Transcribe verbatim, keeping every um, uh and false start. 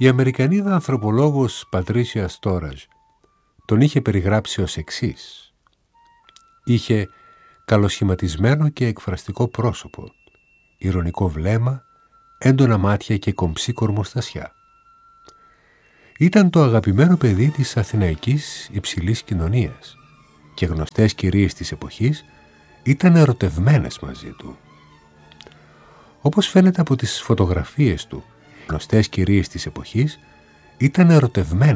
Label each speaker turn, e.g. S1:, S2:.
S1: Η Αμερικανίδα ανθρωπολόγος Πατρίσια Στόραζ τον είχε περιγράψει ως εξής. Είχε καλοσχηματισμένο και εκφραστικό πρόσωπο, ηρωνικό βλέμμα, έντονα μάτια και κομψή κορμοστασιά. Ήταν το αγαπημένο παιδί της αθηναϊκής υψηλής κοινωνίας και γνωστές κυρίες της εποχής ήταν ερωτευμένες μαζί του. Όπως φαίνεται από τις φωτογραφίες του, γνωστές κυρίες της εποχής ήταν ερωτευμένες